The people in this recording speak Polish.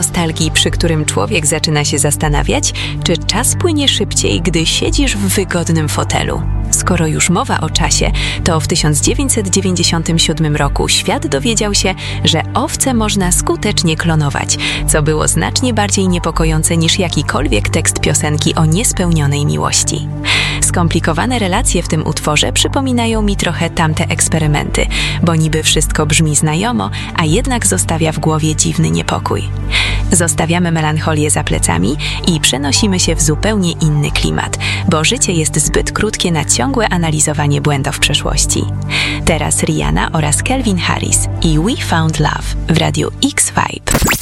nostalgii, przy którym człowiek zaczyna się zastanawiać, czy czas płynie szybciej, gdy siedzisz w wygodnym fotelu? Skoro już mowa o czasie, to w 1997 roku świat dowiedział się, że owce można skutecznie klonować, co było znacznie bardziej niepokojące niż jakikolwiek tekst piosenki o niespełnionej miłości. Skomplikowane relacje w tym utworze przypominają mi trochę tamte eksperymenty, bo niby wszystko brzmi znajomo, a jednak zostawia w głowie dziwny niepokój. Zostawiamy melancholię za plecami i przenosimy się w zupełnie inny klimat, bo życie jest zbyt krótkie na ciągłe analizowanie błędów przeszłości. Teraz Rihanna oraz Calvin Harris i We Found Love w Radiu X Vibe.